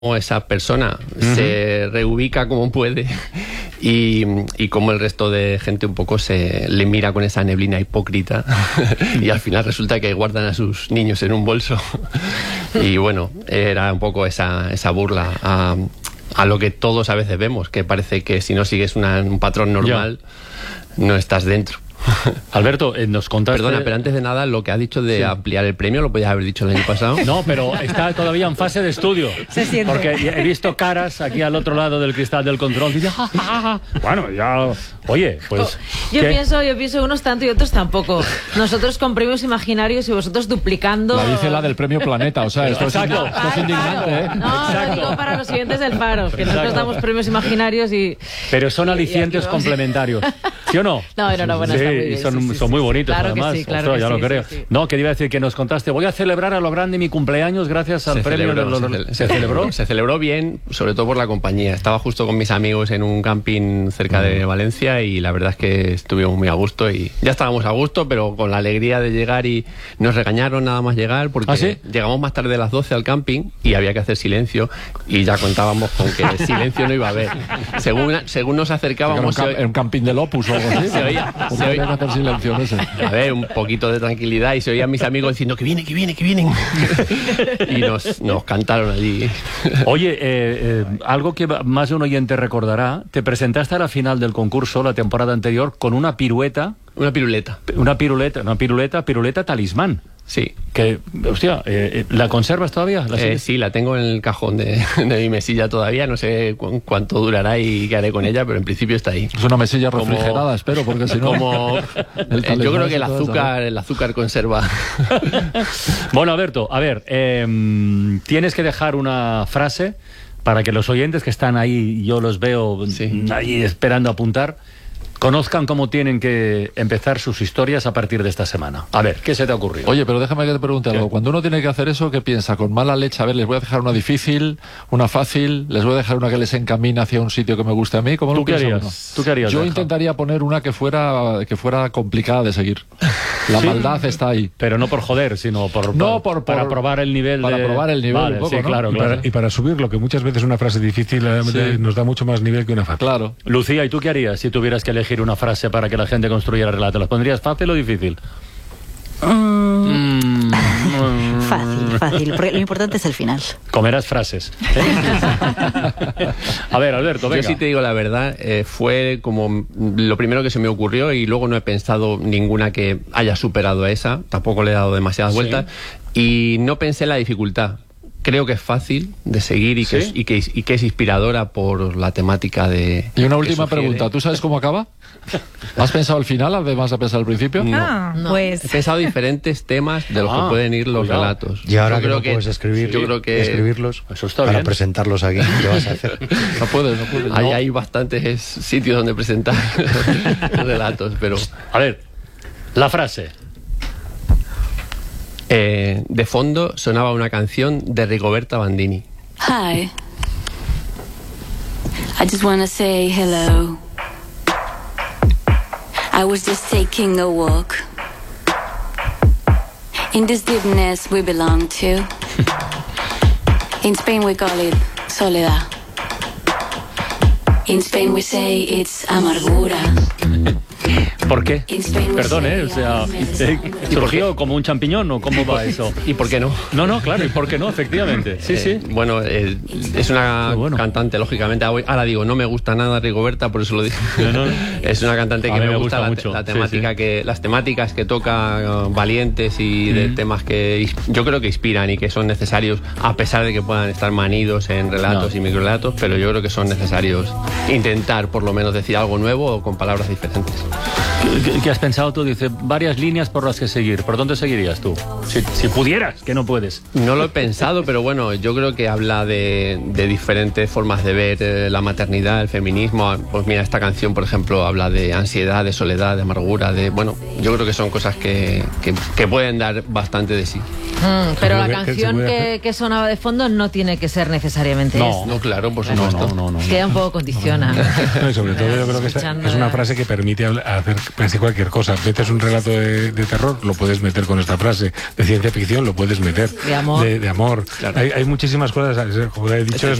esa persona se reubica como puede y como el resto de gente un poco se le mira con esa neblina hipócrita y al final resulta que guardan a sus niños en un bolso. Y bueno, era un poco esa burla a lo que todos a veces vemos, que parece que si no sigues un patrón normal, no estás dentro. Alberto, nos contaste... Perdona, pero antes de nada, lo que ha dicho de ampliar el premio, lo podías haber dicho el año pasado. No, pero está todavía en fase de estudio. Se siente. Porque he visto caras aquí al otro lado del cristal del control. Dice, ja, ja, ja. Bueno, ya... Oye, pues... Yo pienso unos tanto y otros tampoco. Nosotros con premios imaginarios y vosotros duplicando... La dice la del premio Planeta, o sea, esto es indignante, ¿eh? No, lo digo para los siguientes del Faro, que nosotros damos premios imaginarios y... Pero son alicientes complementarios, ¿sí o no? No, bueno, sí, está muy bien, son muy bonitos, claro además. Que sí, claro. Ostras, ya que lo creo. Sí. No, quería decir que nos contaste, voy a celebrar a lo grande mi cumpleaños gracias al premio. ¿Se celebró? Se celebró bien, sobre todo por la compañía. Estaba justo con mis amigos en un camping cerca de Valencia y la verdad es que estuvimos muy a gusto y ya estábamos a gusto, pero con la alegría de llegar y nos regañaron nada más llegar porque ¿Ah, sí? llegamos más tarde de las 12 al camping y había que hacer silencio y ya contábamos con que silencio no iba a haber. Según nos acercábamos... Era un camping del Opus o algo así. Se oía hacer silencio, no sé. A ver, un poquito de tranquilidad y se oían mis amigos diciendo que vienen. Y nos cantaron allí. Oye, algo que más de un oyente recordará, te presentaste a la final del concurso la temporada anterior con una pirueta. Una piruleta. Una piruleta talismán. Sí. Que, hostia, ¿la conservas todavía? Sí, la tengo en el cajón de mi mesilla todavía. No sé cuánto durará y qué haré con ella, pero en principio está ahí. Es una mesilla refrigerada, espero, porque si no... Yo creo que el azúcar conserva. Bueno, Alberto, a ver, tienes que dejar una frase para que los oyentes que están ahí, yo los veo ahí esperando apuntar, conozcan cómo tienen que empezar sus historias a partir de esta semana. A ver, ¿qué se te ha ocurrido? Oye, pero déjame que te pregunte algo. Cuando uno tiene que hacer eso, ¿qué piensa? Con mala leche, a ver, les voy a dejar una difícil, una fácil, les voy a dejar una que les encamina hacia un sitio que me guste a mí. ¿Cómo lo piensa uno? ¿Tú qué harías? Yo intentaría poner una que fuera complicada de seguir. La maldad está ahí. Pero no por joder, sino para probar el nivel. Para probar el nivel vale, un poco, sí, ¿no? claro. Y para subirlo, que muchas veces una frase difícil nos da mucho más nivel que una fácil. Claro. Lucía, ¿y tú qué harías si tuvieras que elegir una frase para que la gente construyera relato? ¿Las pondrías fácil o difícil? Fácil, porque lo importante es el final. Comerás frases. A ver, Alberto, venga. Yo sí te digo la verdad, fue como lo primero que se me ocurrió y luego no he pensado ninguna que haya superado a esa, tampoco le he dado demasiadas vueltas y no pensé en la dificultad. Creo que es fácil de seguir y que es inspiradora por la temática de... Y una última pregunta, ¿tú sabes cómo acaba? ¿Has pensado al final, además de pensar al principio? No. Pues... He pensado diferentes temas de los que pueden ir los relatos. Y ahora no puedes escribirlos eso está para bien. presentarlos aquí, ¿qué vas a hacer? No puedes. Hay bastantes sitios donde presentar relatos, pero... A ver, la frase. De fondo sonaba una canción de Rigoberta Bandini. Hi. I just want to say hello. I was just taking a walk in this deepness we belong to. In Spain we call it soledad. In Spain we say it's amargura. ¿Por qué? Perdón, o sea, ¿surgió como un champiñón o cómo va eso? ¿Y por qué no? No, claro, ¿y por qué no? Efectivamente, sí. Bueno, es una cantante, lógicamente, ahora digo, no me gusta nada Rigoberta, por eso lo digo. No. Es una cantante que me gusta mucho. La temática las temáticas que toca valientes y de temas que yo creo que inspiran y que son necesarios, a pesar de que puedan estar manidos en relatos y microrelatos, pero yo creo que son necesarios intentar por lo menos decir algo nuevo o con palabras diferentes. ¿Qué has pensado tú? Dice, varias líneas por las que seguir. ¿Por dónde seguirías tú? Si pudieras, que no puedes. No lo he pensado, pero bueno, yo creo que habla de diferentes formas de ver la maternidad, el feminismo. Pues mira, esta canción, por ejemplo, habla de ansiedad, de soledad, de amargura, bueno, yo creo que son cosas que pueden dar bastante de sí. Pero la canción que sonaba de fondo no tiene que ser necesariamente esta. No, claro, por supuesto. Queda un poco condiciona. Y sobre todo yo creo que es una frase que permite hacer Puedes decir cualquier cosa. Metes un relato de terror, lo puedes meter con esta frase. De ciencia ficción, lo puedes meter. De amor. De amor. Claro. Hay muchísimas cosas. Como he dicho,